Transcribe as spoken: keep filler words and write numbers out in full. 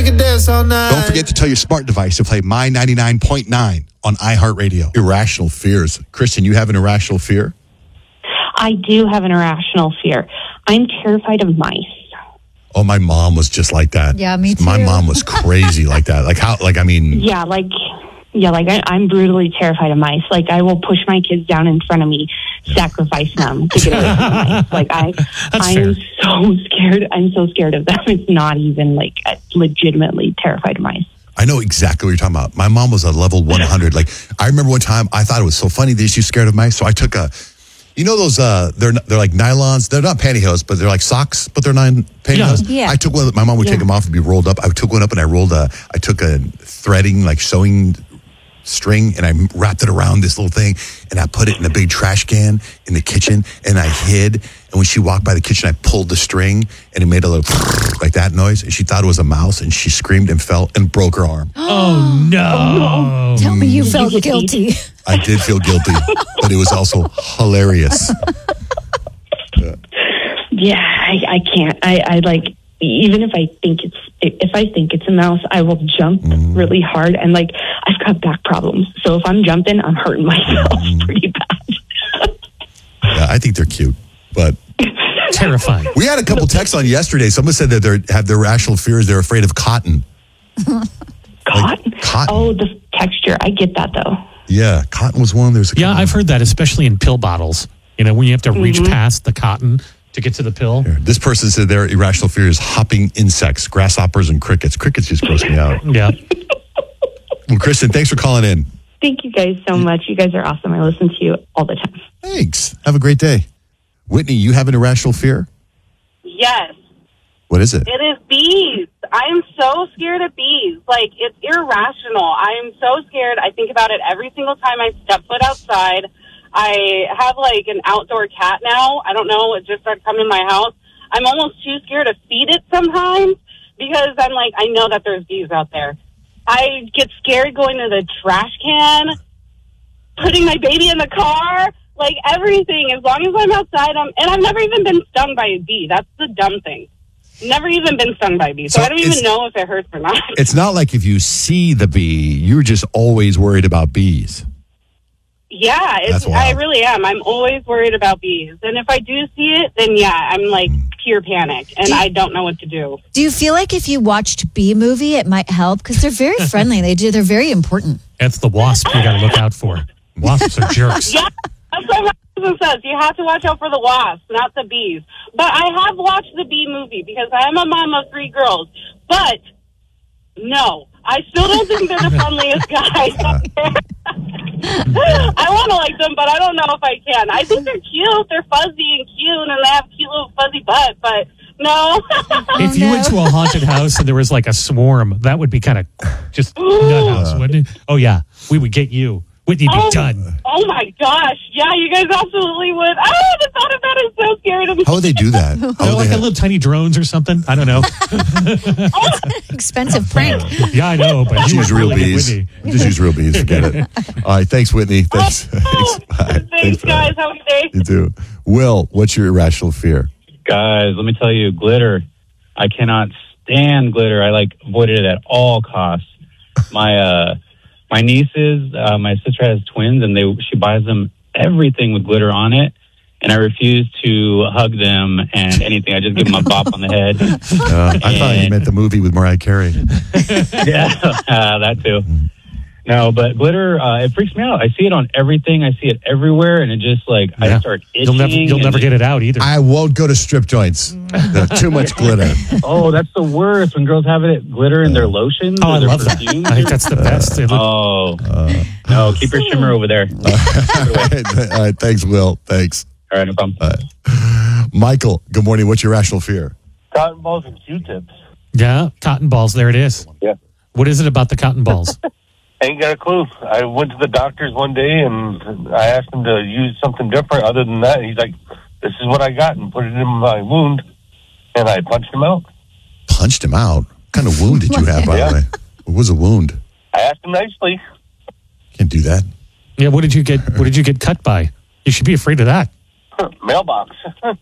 we can dance all night. Don't forget to tell your smart device to play My ninety-nine point nine on iHeartRadio. Irrational fears. Kristen, you have an irrational fear? I do have an irrational fear. I'm terrified of mice. Oh, my mom was just like that. Yeah, me too. My mom was crazy like that. Like how, like, I mean. Yeah, like, yeah, like I, I'm brutally terrified of mice. Like I will push my kids down in front of me, sacrifice them to get away from the mice. Like I, I am so scared. I'm so scared of them. It's not even like legitimately terrified of mice. I know exactly what you're talking about. My mom was a level one hundred. Like I remember one time I thought it was so funny that she's scared of mice. So I took a, you know those, uh, they're they're like nylons. They're not pantyhose, but they're like socks, but they're not pantyhose. Yeah. I took one. My mom would yeah. take them off and be rolled up. I took one up and I rolled a, I took a threading, like sewing string, and I wrapped it around this little thing, and I put it in a big trash can in the kitchen, and I hid. And when she walked by the kitchen, I pulled the string, and it made a little like that noise, and she thought it was a mouse, and she screamed and fell and broke her arm. Oh, no. Tell me you felt guilty. I did feel guilty, but it was also hilarious. Yeah, yeah I, I can't. I, I like, even if I think it's, if I think it's a mouse, I will jump mm. really hard, and like, I've got back problems. So if I'm jumping, I'm hurting myself mm. pretty bad. Yeah, I think they're cute, but terrifying. We had a couple texts on yesterday. Someone said that they have their irrational fears. They're afraid of cotton. Cotton? Like, cotton. Oh, the texture. I get that though. Yeah, cotton was one. There's yeah, I've heard that, especially in pill bottles. You know, when you have to reach mm-hmm. past the cotton to get to the pill. Here, this person said their irrational fear is hopping insects, grasshoppers, and crickets. Crickets just gross me out. Yeah. Well, Kristen, thanks for calling in. Thank you guys so much. You guys are awesome. I listen to you all the time. Thanks. Have a great day. Whitney, you have an irrational fear? Yes. What is it? It is bees. I'm so scared of bees. Like, it's irrational. I'm so scared. I think about it every single time I step foot outside. I have, like, an outdoor cat now. I don't know. It just started coming in my house. I'm almost too scared to feed it sometimes because I'm like, I know that there's bees out there. I get scared going to the trash can, putting my baby in the car, like everything. As long as I'm outside, I'm, and I've never even been stung by a bee. That's the dumb thing. Never even been stung by a bee, so, so I don't even know if it hurts or not. It's not like if you see the bee, you're just always worried about bees. Yeah, it's, I really am. I'm always worried about bees. And if I do see it, then yeah, I'm like mm. pure panic, and do you, I don't know what to do. Do you feel like if you watched Bee Movie, it might help? Because they're very friendly. They do. They're very important. That's the wasp you got to look out for. Wasps are jerks. Yeah, that's what my husband says. You have to watch out for the wasps, not the bees. But I have watched the Bee Movie because I am a mom of three girls. But no, I still don't think they're the friendliest guys out there. I want to like them, but I don't know if I can. I think they're cute. They're fuzzy and cute, and they have cute little fuzzy butt, but no. If you no. went to a haunted house and there was like a swarm, that would be kind of just nut house, wouldn't it? Oh, yeah. We would get you. Whitney be oh, done. Oh, my gosh. Yeah, you guys absolutely would. I haven't thought of that. I'm so scared of me. How would they do that? How no, like have... a little tiny drones or something. I don't know. Expensive prank. Yeah, I know. But just use real really bees. Just use real bees. Forget it. All right. Thanks, Whitney. Thanks. Oh, thanks. Bye. Thanks, guys. Have a good day. You too. Will, what's your irrational fear? Guys, let me tell you, glitter. I cannot stand glitter. I like avoided it at all costs. My, uh, My nieces, uh, my sister has twins, and they she buys them everything with glitter on it, and I refuse to hug them and anything. I just give them a bop on the head. Uh, I thought you meant the movie with Mariah Carey. Yeah, uh, that too. No, but glitter, uh, it freaks me out. I see it on everything. I see it everywhere, and it just like yeah. I start itching. You'll never, you'll never get it out either. I won't go to strip joints. There's too much glitter. Oh, that's the worst when girls have it glitter in their lotions. Oh, I their love perfumes. that. I think that's the best. Uh, oh, uh, no, keep your shimmer over there. All right, all right, thanks, Will. Thanks. All right, no problem. Uh, Michael, good morning. What's your irrational fear? Cotton balls and Q-tips. Yeah, cotton balls. There it is. Yeah. What is it about the cotton balls? Ain't got a clue. I went to the doctor's one day and I asked him to use something different other than that. He's like, this is what I got, and put it in my wound. And I punched him out. Punched him out? What kind of wound did you have, by yeah. the way? What was a wound? I asked him nicely. Can't do that. Yeah, what did you get? What did you get cut by? You should be afraid of that. Mailbox.